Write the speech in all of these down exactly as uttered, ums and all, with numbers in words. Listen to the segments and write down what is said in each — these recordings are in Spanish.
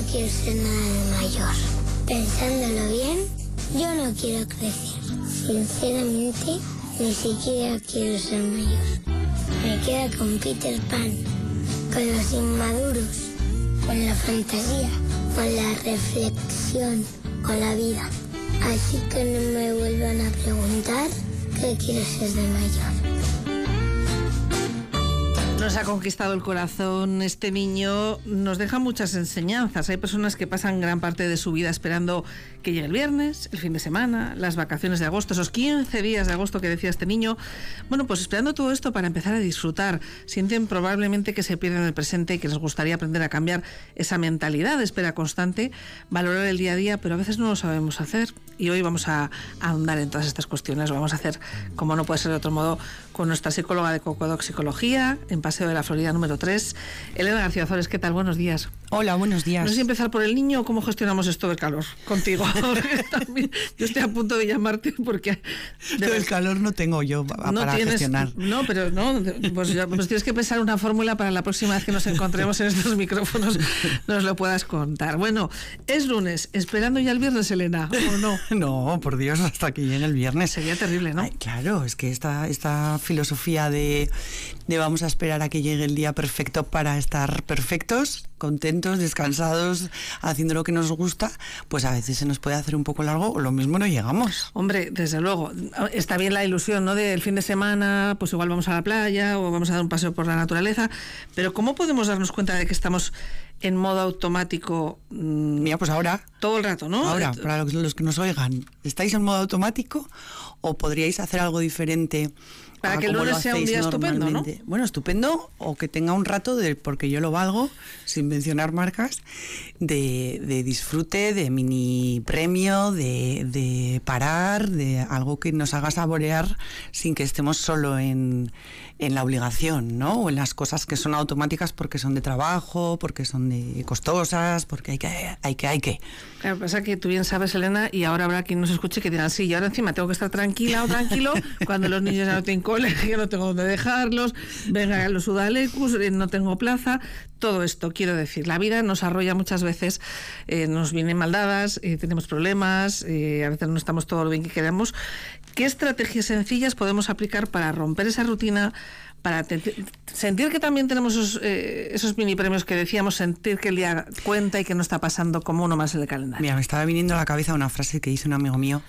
quiero ser nada de mayor. Pensándolo bien, yo no quiero crecer. Sinceramente, ni siquiera quiero ser mayor. Me queda con Peter Pan, con los inmaduros, con la fantasía, con la reflexión, con la vida. Así que no me vuelvan a preguntar qué quiero ser de mayor. Nos ha conquistado el corazón este niño, nos deja muchas enseñanzas. Hay personas que pasan gran parte de su vida esperando que llegue el viernes, el fin de semana, las vacaciones de agosto, esos quince días de agosto que decía este niño. Bueno, pues esperando todo esto para empezar a disfrutar. Sienten probablemente que se pierden el presente y que les gustaría aprender a cambiar esa mentalidad de espera constante, valorar el día a día, pero a veces no lo sabemos hacer. Y hoy vamos a, a ahondar en todas estas cuestiones. Lo vamos a hacer, como no puede ser de otro modo, con nuestra psicóloga de Cocodoc Psicología, en Paseo de la Florida número tres, Elena García Ozores. ¿Qué tal? Buenos días. Hola, buenos días. No sé si empezar por el niño o cómo gestionamos esto del calor contigo. También, yo estoy a punto de llamarte porque... Del el calor no tengo yo para no tienes, gestionar. No, pero no, pues, ya, pues tienes que pensar una fórmula para la próxima vez que nos encontremos en estos micrófonos, nos lo puedas contar. Bueno, es lunes, esperando ya el viernes, Elena, ¿o no? No, por Dios, hasta que llegue el viernes. Sería terrible, ¿no? Ay, claro, es que esta, esta filosofía de, de vamos a esperar a que llegue el día perfecto para estar perfectos, contentos, descansados, haciendo lo que nos gusta, pues a veces se nos puede hacer un poco largo o lo mismo no llegamos. Hombre, desde luego, está bien la ilusión, ¿no?, del fin de semana, pues igual vamos a la playa o vamos a dar un paseo por la naturaleza, pero ¿cómo podemos darnos cuenta de que estamos en modo automático? Mmm, Mira, pues ahora. Todo el rato, ¿no? Ahora, para los que nos oigan, ¿estáis en modo automático o podríais hacer algo diferente? Para que el lunes sea un día estupendo, ¿no? Bueno, estupendo, o que tenga un rato, de, porque yo lo valgo, sin mencionar marcas, de, de disfrute, de mini premio, de, de parar, de algo que nos haga saborear sin que estemos solo en, en la obligación, ¿no? O en las cosas que son automáticas porque son de trabajo, porque son de costosas, porque hay que, hay que, hay que. Claro, pasa que tú bien sabes, Elena, y ahora habrá quien nos escuche que digan, sí, y ahora encima tengo que estar tranquila o tranquilo cuando los niños ya no tienen colegio, no tengo dónde dejarlos, venga los udalecus, no tengo plaza. Todo esto, quiero decir, la vida nos arrolla muchas veces, eh, nos vienen mal dadas, eh, tenemos problemas, eh, a veces no estamos todo lo bien que queremos. ¿Qué estrategias sencillas podemos aplicar para romper esa rutina, para te- sentir que también tenemos esos, eh, esos mini premios que decíamos, sentir que el día cuenta y que no está pasando como uno más en el calendario? Mira, me estaba viniendo a la cabeza una frase que hizo un amigo mío,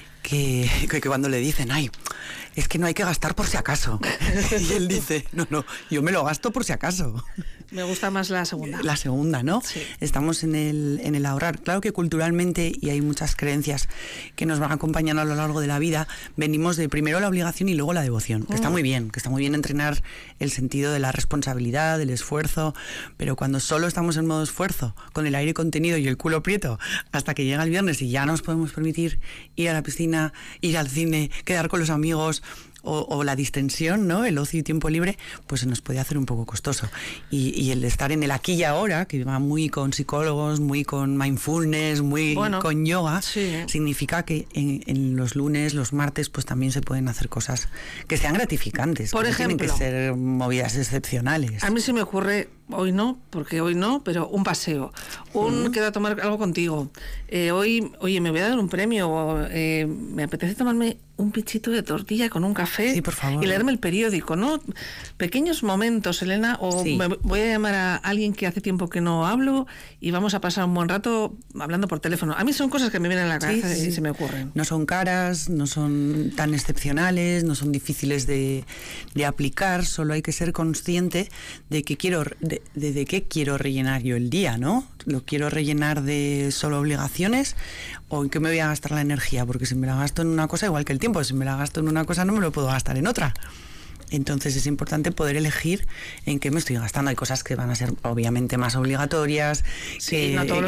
que, que, que cuando le dicen, ay, es que no hay que gastar por si acaso. Y él dice, no, no, yo me lo gasto por si acaso. Me gusta más la segunda. La segunda, ¿no? Sí. Estamos en el, en el ahorrar. Claro que culturalmente, y hay muchas creencias que nos van acompañando a lo largo de la vida, venimos de primero la obligación y luego la devoción. Que está muy bien, que está muy bien entrenar el sentido de la responsabilidad, del esfuerzo, pero cuando solo estamos en modo esfuerzo, con el aire contenido y el culo prieto, hasta que llega el viernes y ya nos podemos permitir ir a la piscina, ir al cine, quedar con los amigos, O, o la distensión, ¿no?, el ocio y tiempo libre, pues se nos puede hacer un poco costoso. Y, y el estar en el aquí y ahora, que va muy con psicólogos, muy con mindfulness, muy bueno, con yoga, sí. significa que en, en los lunes, los martes, pues también se pueden hacer cosas que sean gratificantes. Por que ejemplo, tienen que ser movidas excepcionales. A mí se me ocurre, hoy no, porque hoy no, pero un paseo, un mm. queda a tomar algo contigo. Eh, hoy, oye, me voy a dar un premio, o, eh, me apetece tomarme un pichito de tortilla con un café, sí, por favor, y leerme el periódico, ¿no? Pequeños momentos, Elena, o sí. me voy a llamar a alguien que hace tiempo que no hablo y vamos a pasar un buen rato hablando por teléfono. A mí son cosas que me vienen a la cabeza sí, sí, y se me ocurren. No son caras, no son tan excepcionales, no son difíciles de, de aplicar, solo hay que ser consciente de que quiero, de, de, de qué quiero rellenar yo el día, ¿no? ¿Lo quiero rellenar de solo obligaciones o en qué me voy a gastar la energía? Porque si me la gasto en una cosa, igual que el tiempo, si me la gasto en una cosa no me lo puedo gastar en otra. Entonces es importante poder elegir en qué me estoy gastando. Hay cosas que van a ser obviamente más obligatorias, sí, que, no todos